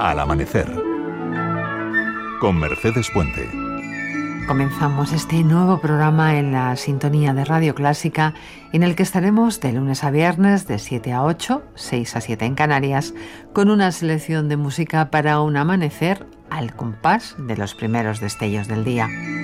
Al amanecer, con Mercedes Puente. Comenzamos este nuevo programa en la sintonía de Radio Clásica, en el que estaremos de lunes a viernes de 7 a 8, 6 a 7 en Canarias, con una selección de música para un amanecer al compás de los primeros destellos del día.